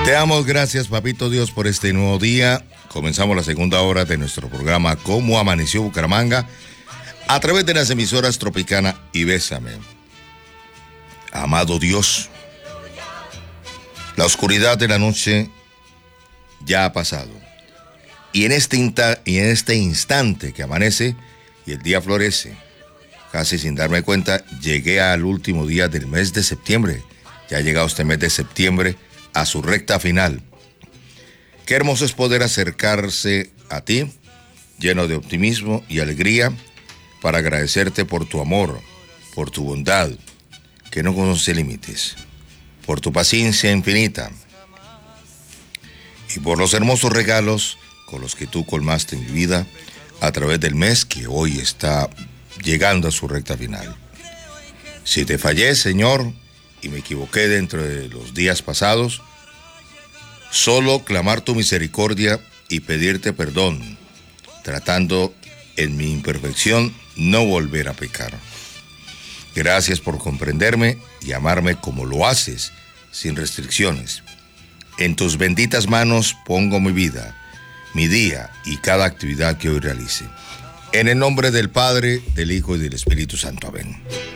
Te damos gracias, papito Dios, por este nuevo día. Comenzamos la segunda hora de nuestro programa Cómo Amaneció Bucaramanga a través de las emisoras Tropicana y Bésame. Amado Dios, la oscuridad de la noche ya ha pasado. Y en este instante que amanece y el día florece, casi sin darme cuenta, llegué al último día del mes de septiembre. Ya ha llegado este mes de septiembre a su recta final. Qué hermoso es poder acercarse a ti, lleno de optimismo y alegría, para agradecerte por tu amor, por tu bondad, que no conoce límites, por tu paciencia infinita y por los hermosos regalos con los que tú colmaste mi vida a través del mes que hoy está llegando a su recta final. Si te fallé, Señor, y me equivoqué dentro de los días pasados, solo clamar tu misericordia y pedirte perdón, tratando en mi imperfección no volver a pecar. Gracias por comprenderme y amarme como lo haces, sin restricciones. En tus benditas manos pongo mi vida, mi día y cada actividad que hoy realice. En el nombre del Padre, del Hijo y del Espíritu Santo. Amén.